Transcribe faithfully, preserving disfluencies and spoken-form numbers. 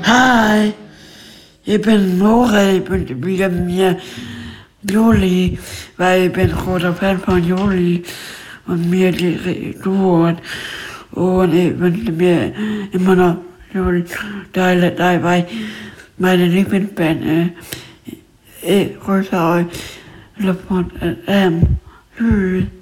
Hi, ich bin Nora, ich bin wieder mit mir Juli, weil ich bin großer Fan von Juli und mir die Duo und ich wünsche mir immer noch Juli Teile drei, weil meine Lieblingsband ist. Ich grüße euch, Love und M. Tschüss.